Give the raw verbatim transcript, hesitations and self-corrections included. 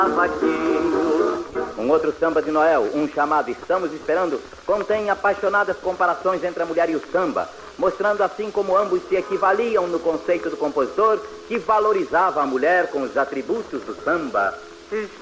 Um outro samba de Noel, um chamado Estamos Esperando, contém apaixonadas comparações entre a mulher e o samba, mostrando assim como ambos se equivaliam no conceito do compositor, que valorizava a mulher com os atributos do samba.